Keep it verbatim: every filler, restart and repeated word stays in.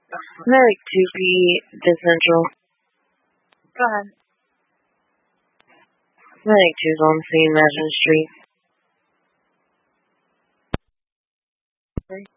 Medic two P to Central. Go ahead. Medic two's on scene, Madison Street.